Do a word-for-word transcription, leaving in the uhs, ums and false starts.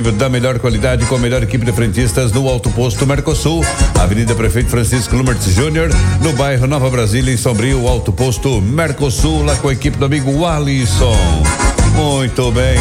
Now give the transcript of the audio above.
combustível da melhor qualidade com a melhor equipe de frentistas no Alto Posto Mercosul, Avenida Prefeito Francisco Lumertz Júnior, no bairro Nova Brasília, em Sombrio, Alto Posto Mercosul, lá com a equipe do amigo Alisson. Muito bem,